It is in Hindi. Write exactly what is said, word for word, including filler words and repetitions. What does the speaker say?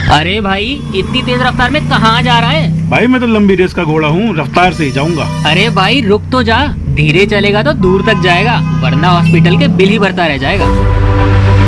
अरे भाई इतनी तेज रफ्तार में कहाँ जा रहा है? भाई मैं तो लंबी रेस का घोड़ा हूँ, रफ्तार से ही जाऊंगा। अरे भाई रुक तो जा, धीरे चलेगा तो दूर तक जाएगा, वरना हॉस्पिटल के बिल ही भरता रह जाएगा।